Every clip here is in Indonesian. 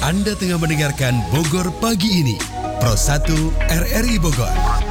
Anda tengah mendengarkan Bogor Pagi Ini, Pro 1 RRI Bogor.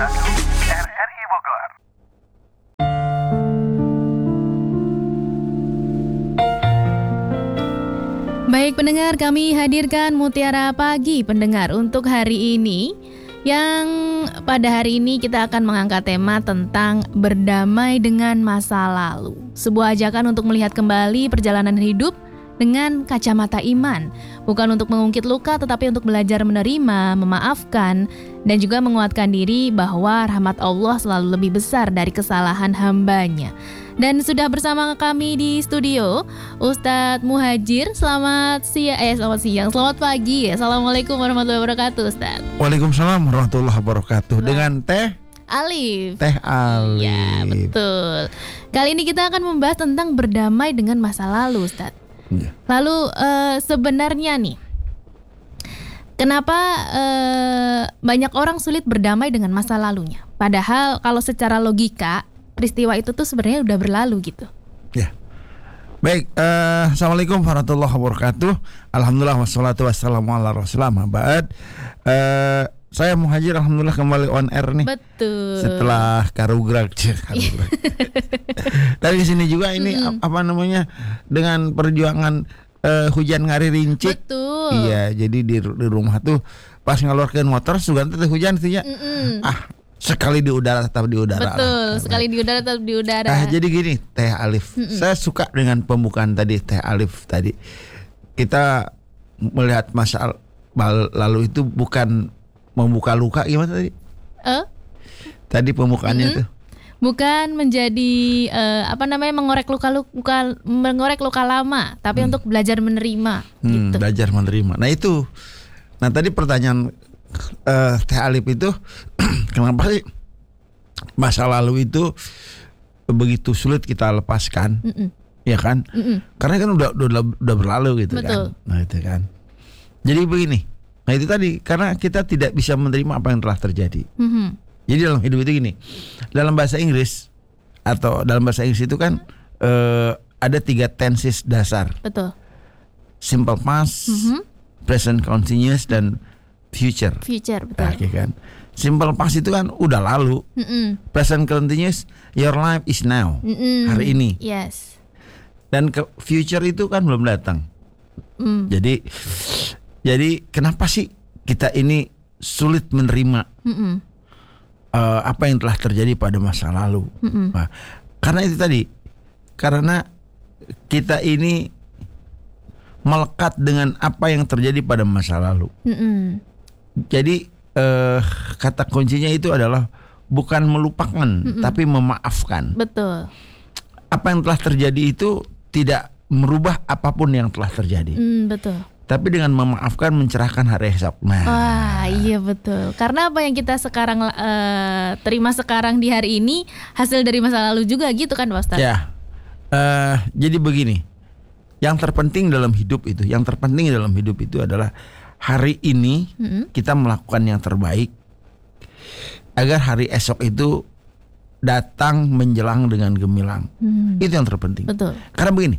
Baik pendengar, kami hadirkan Mutiara Pagi pendengar untuk hari ini, yang pada hari ini kita akan mengangkat tema tentang berdamai dengan masa lalu. Sebuah ajakan untuk melihat kembali perjalanan hidup dengan kacamata iman, bukan untuk mengungkit luka tetapi untuk belajar menerima, memaafkan, dan juga menguatkan diri bahwa rahmat Allah selalu lebih besar dari kesalahan hambanya. Dan sudah bersama kami di studio Ustadz Muhajir. Selamat selamat pagi. Assalamualaikum warahmatullahi wabarakatuh, Ustadz. Waalaikumsalam warahmatullahi wabarakatuh. Dengan Teh Alif. Ya, betul. Kali ini kita akan membahas tentang berdamai dengan masa lalu, Ustadz. Ya. Lalu sebenarnya nih, kenapa banyak orang sulit berdamai dengan masa lalunya? Padahal kalau secara logika peristiwa itu tuh sebenarnya udah berlalu gitu. Ya. Baik, assalamualaikum warahmatullahi wabarakatuh. Alhamdulillah wassalatu wassalamu ala rasulillah. Ba'd. Saya Muhajir, alhamdulillah kembali on air nih. Betul. Setelah karugrak. Dari sini juga ini dengan perjuangan hujan ngari rincik. Betul. Iya, jadi di rumah tuh pas ngeluarkan motor sugan teh hujan tuh ya. Sekali di udara tetap di udara. Betul, sekali di udara tetap di udara. Jadi gini, Teh Alif. Saya suka dengan pembukaan tadi Teh Alif tadi. Kita melihat masa lalu itu bukan membuka luka, gimana tadi? Tadi pembukaannya tuh. Bukan menjadi mengorek luka lama, tapi untuk belajar menerima gitu. Belajar menerima. Nah itu. Nah tadi pertanyaan Teh Alif itu kenapa sih masa lalu itu begitu sulit kita lepaskan? Ya kan? Karena kan udah berlalu gitu. Betul. Kan. Nah itu kan. Jadi begini. Nah itu tadi karena kita tidak bisa menerima apa yang telah terjadi. Jadi dalam hidup itu gini. Dalam bahasa Inggris itu kan ada 3 tenses dasar. Betul. Simple past, present continuous, dan future, betul. Nah, kan. Simple past itu kan udah lalu. Present continuous, your life is now, hari ini. Yes. Dan ke future itu kan belum datang. Jadi kenapa sih kita ini sulit menerima apa yang telah terjadi pada masa lalu? Nah, karena itu tadi, karena kita ini melekat dengan apa yang terjadi pada masa lalu. Jadi kata kuncinya itu adalah bukan melupakan, tapi memaafkan. Betul. Apa yang telah terjadi itu tidak merubah apapun yang telah terjadi. Betul. Tapi dengan memaafkan mencerahkan hari esok. Wah, iya betul. Karena apa yang kita sekarang terima sekarang di hari ini hasil dari masa lalu juga gitu kan, Pak Ustadz? Ya. Jadi begini. Yang terpenting dalam hidup itu adalah hari ini kita melakukan yang terbaik agar hari esok itu datang menjelang dengan gemilang. Itu yang terpenting. Betul. Karena begini,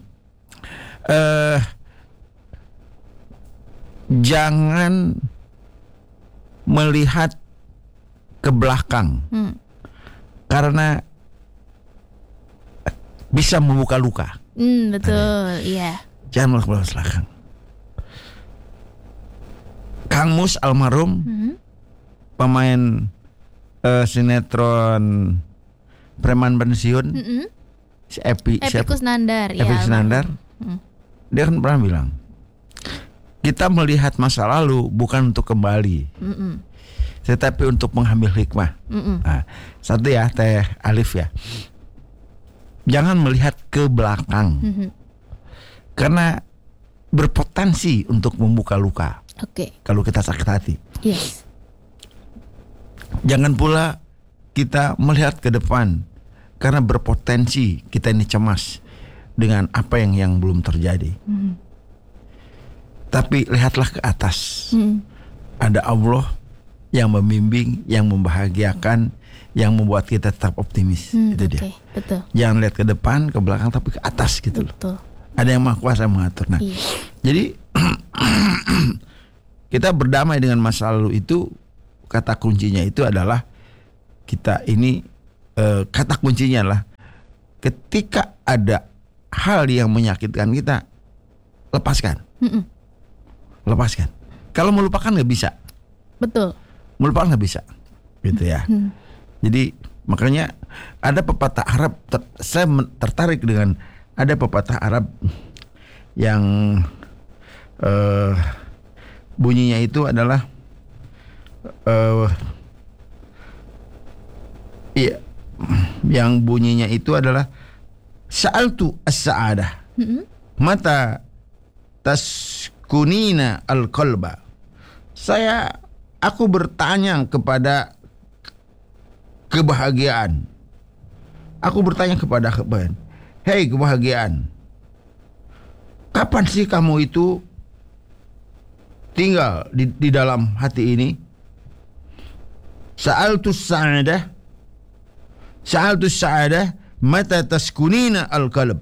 jangan melihat ke belakang karena bisa membuka luka. Betul, iya. Jangan melihat ke belakang. Kang Mus almarhum, pemain sinetron preman pensiun, si Epi Kusnandar. Dia kan pernah bilang, kita melihat masa lalu bukan untuk kembali, tetapi untuk mengambil hikmah. Nah, satu ya Teh Alif ya, jangan melihat ke belakang karena berpotensi untuk membuka luka. Kalau kita sakit hati. Yes. Jangan pula kita melihat ke depan karena berpotensi kita ini cemas dengan apa yang belum terjadi. Tapi lihatlah ke atas. Ada Allah yang membimbing, yang membahagiakan, yang membuat kita tetap optimis. Itu dia. Betul. Jangan lihat ke depan, ke belakang, tapi ke atas gitu loh. Betul. Ada yang Maha Kuasa mengatur. Nah, jadi kita berdamai dengan masa lalu itu, kata kuncinya itu adalah kita ini kata kuncinya adalah ketika ada hal yang menyakitkan kita, lepaskan. Lepaskan. Kalau melupakan nggak bisa. Betul. Melupakan nggak bisa, gitu ya. Jadi makanya ada pepatah Arab. Saya tertarik dengan ada pepatah Arab yang bunyinya itu adalah iya, yang bunyinya itu adalah sa'altu as-sa'adah mata taskunina al-qalba. Aku bertanya kepada kebahagiaan. Aku bertanya kepada kebahagiaan. Hei kebahagiaan, kapan sih kamu itu tinggal di dalam hati ini? Sa'altu sa'adah mata taskunina al-qalb.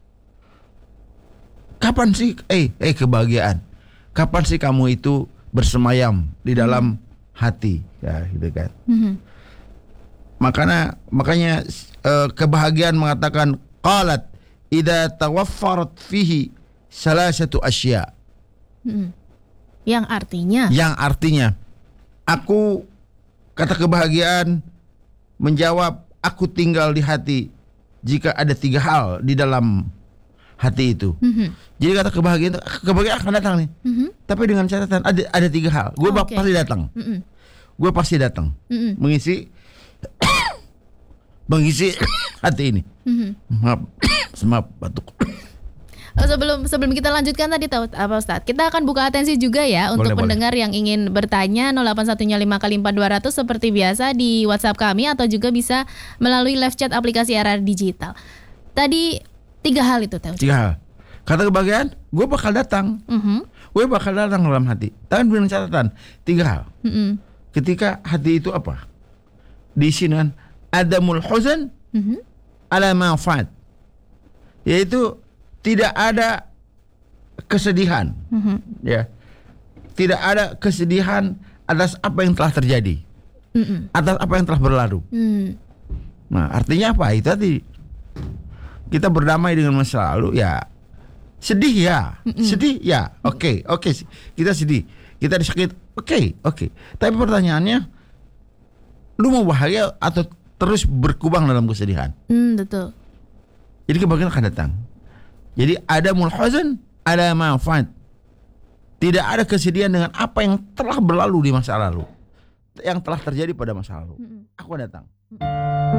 Kapan sih kebahagiaan, kapan sih kamu itu bersemayam di dalam hati, ya gitu kan. Makanya kebahagiaan mengatakan qalat idza tawaffarat fihi salasatu asya. Yang artinya aku, kata kebahagiaan menjawab, aku tinggal di hati jika ada 3 hal di dalam hati itu. Jadi kata kebahagiaan akan datang nih. Tapi dengan catatan ada 3 hal. Gue pasti datang. Gue pasti datang. Mengisi hati ini. Maaf batuk. Sebelum kita lanjutkan tadi apa Ustaz, kita akan buka atensi juga ya untuk pendengar yang ingin bertanya 0815 kali 4200 seperti biasa di WhatsApp kami, atau juga bisa melalui live chat aplikasi RR Digital. Tadi 3 hal itu Ustaz. 3 hal. Kata kebahagiaan, gue bakal datang. Gue bakal datang dalam hati. Tapi dengan catatan 3 hal. Ketika hati itu apa? Diisi dengan adamul huzan ala ma'fat, yaitu tidak ada kesedihan, ya, tidak ada kesedihan atas apa yang telah terjadi, atas apa yang telah berlalu. Nah, artinya apa? Itu tadi kita berdamai dengan masa lalu, ya. Sedih ya, oke, kita sedih, kita disakit, oke. Tapi pertanyaannya, lu mau bahagia atau terus berkubang dalam kesedihan? Betul. Jadi kebahagiaan akan datang. Jadi ada mulhazan, ada manfaat. Tidak ada kesedihan dengan apa yang telah berlalu di masa lalu, yang telah terjadi pada masa lalu. Aku datang.